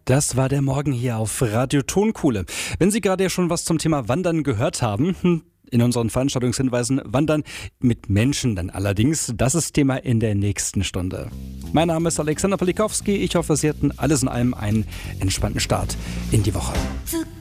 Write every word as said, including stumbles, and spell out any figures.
Das war der Morgen hier auf Radio Tonkuhle. Wenn Sie gerade schon was zum Thema Wandern gehört haben, in unseren Veranstaltungshinweisen Wandern mit Menschen dann allerdings, das ist Thema in der nächsten Stunde. Mein Name ist Alexander Polikowski. Ich hoffe, Sie hatten alles in allem einen entspannten Start in die Woche.